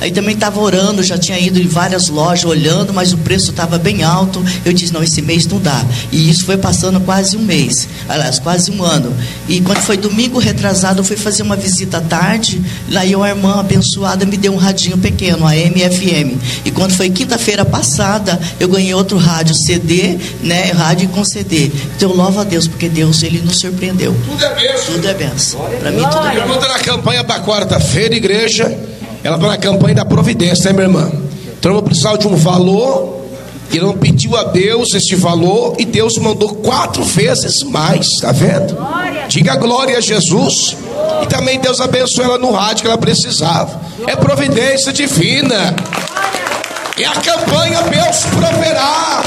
Aí também estava orando, já tinha ido em várias lojas olhando, mas o preço estava bem alto. Eu disse, não, esse mês não dá. E isso foi passando quase um mês, aliás, quase um ano. E quando foi domingo retrasado, eu fui fazer uma visita à tarde, lá uma irmã abençoada me deu um radinho pequeno, a AM/FM. E quando foi quinta-feira passada, eu ganhei outro rádio CD, né, rádio com CD. Então eu louvo a Deus, porque Deus, Ele nos surpreendeu. Tudo é bênção. Tudo é bênção. Para mim tudo é bênção. Minha irmã está na campanha para quarta-feira, igreja. Ela está na campanha da providência, né, minha irmã? Então ela precisava de um valor, e ela pediu a Deus esse valor, e Deus mandou 4 vezes mais, tá vendo? Glória. Diga glória a Jesus. E também Deus abençoou ela no rádio que ela precisava. É providência divina. É a campanha Deus proverá.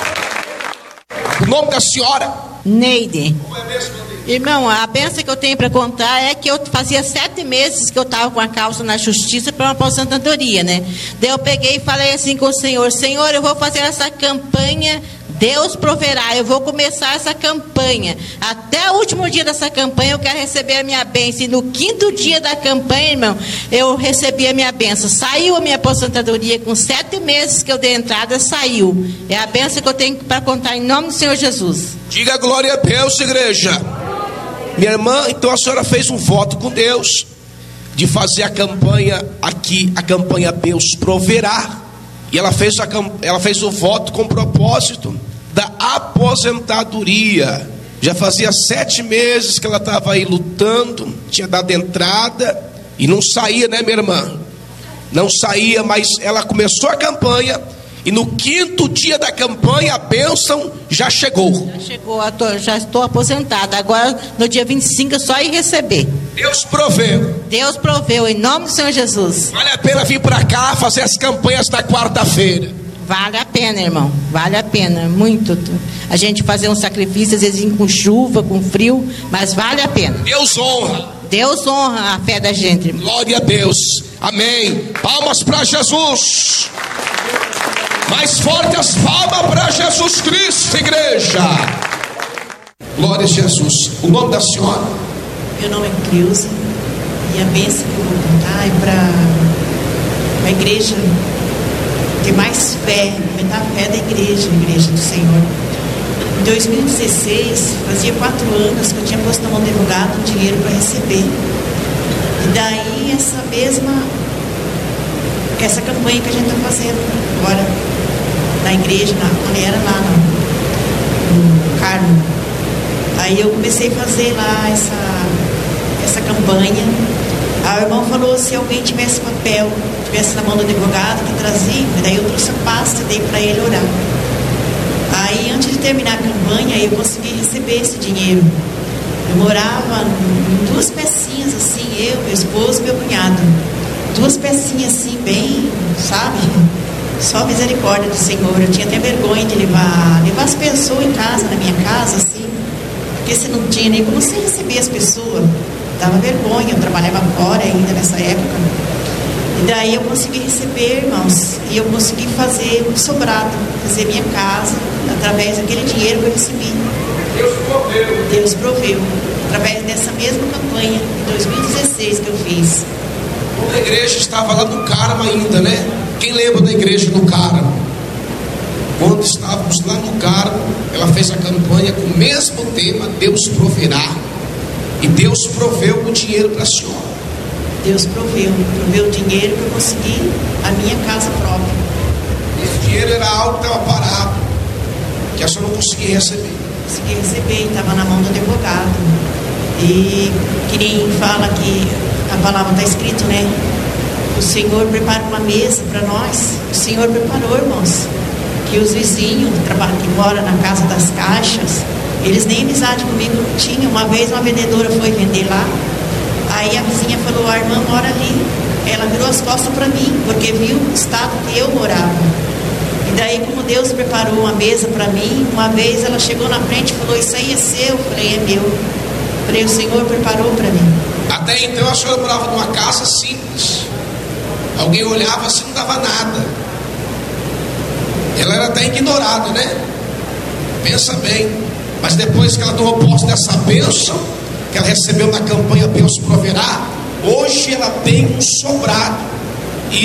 O nome da senhora? Neide. Irmão, a bênção que eu tenho para contar é que eu fazia 7 meses que eu estava com a causa na justiça para uma aposentadoria, né? Daí eu peguei e falei assim com o Senhor: Senhor, eu vou fazer essa campanha, Deus proverá, eu vou começar essa campanha. Até o último dia dessa campanha eu quero receber a minha bênção. E no 5º dia da campanha, irmão, eu recebi a minha bênção. Saiu a minha aposentadoria com 7 meses que eu dei entrada, saiu. É a bênção que eu tenho para contar em nome do Senhor Jesus. Diga glória a Deus, igreja. Minha irmã, então a senhora fez um voto com Deus de fazer a campanha aqui, a campanha Deus proverá. E ela fez o voto com o propósito da aposentadoria. Já fazia 7 meses que ela estava aí lutando, tinha dado entrada e não saía, né, minha irmã? Não saía, mas ela começou a campanha. E no 5º dia da campanha, a bênção já chegou. Já chegou, já estou aposentada. Agora, no dia 25, é só ir receber. Deus proveu. Deus proveu, em nome do Senhor Jesus. Vale a pena vir para cá fazer as campanhas da quarta-feira. Vale a pena, irmão. Vale a pena, muito. A gente fazer um sacrifício, às vezes com chuva, com frio, mas vale a pena. Deus honra. Deus honra a fé da gente, irmão. Glória a Deus. Amém. Palmas para Jesus. Mais forte as palmas para Jesus Cristo, igreja. Glória a Jesus. O nome da senhora? Meu nome é Cleusa. E a bênção que eu vou contar é para a igreja ter mais fé, aumentar a fé da igreja do Senhor. Em 2016, fazia 4 anos que eu tinha posto na mão do advogado um dinheiro para receber. E daí essa campanha que a gente está fazendo agora na igreja, quando era lá no Carmo. Aí eu comecei a fazer lá essa campanha. Aí o irmão falou, se alguém tivesse papel, tivesse na mão do advogado, que trazia. E daí eu trouxe a pasta e dei para ele orar. Aí antes de terminar a campanha, eu consegui receber esse dinheiro. Eu morava em 2 pecinhas assim, eu, meu esposo e meu cunhado. 2 pecinhas assim, bem, sabe? Só misericórdia do Senhor. Eu tinha até vergonha de levar as pessoas em casa, na minha casa, assim, porque se não tinha nem como você receber as pessoas, dava vergonha. Eu trabalhava fora ainda nessa época. E daí eu consegui receber, irmãos, e eu consegui fazer um sobrado, fazer minha casa, através daquele dinheiro que eu recebi. Deus proveu. Através dessa mesma campanha, em 2016 que eu fiz. A igreja estava lá no Carmo ainda, né? Quem lembra da igreja no Carmo? Quando estávamos lá no Carmo, ela fez a campanha com o mesmo tema, Deus proverá. E Deus proveu o dinheiro para a senhora. Deus proveu o dinheiro que eu consegui a minha casa própria. Esse dinheiro era algo que estava parado, que a senhora não conseguia receber. Consegui receber, estava na mão do advogado. E que nem fala que a palavra está escrito, né? O Senhor prepara uma mesa para nós. O Senhor preparou, irmãos. Que os vizinhos que moram na casa das caixas, eles nem amizade comigo tinham. Uma vez uma vendedora foi vender lá. Aí a vizinha falou, a irmã mora ali. Ela virou as costas para mim, porque viu o estado que eu morava. E daí, como Deus preparou uma mesa para mim, uma vez ela chegou na frente e falou, isso aí é seu. Eu falei, é meu. Eu falei, o Senhor preparou para mim. Até então a senhora morava numa casa simples. Alguém olhava assim, não dava nada. Ela era até ignorada, né? Pensa bem. Mas depois que ela tomou posse dessa bênção que ela recebeu na campanha Deus proverá, hoje ela tem um sobrado.